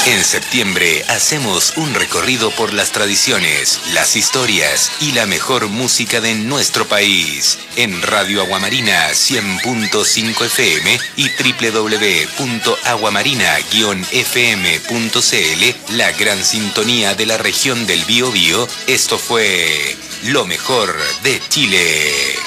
En septiembre hacemos un recorrido por las tradiciones, las historias y la mejor música de nuestro país. En Radio Aguamarina 100.5 FM y www.aguamarina-fm.cl, la gran sintonía de la región del Biobío. Esto fue Lo Mejor de Chile.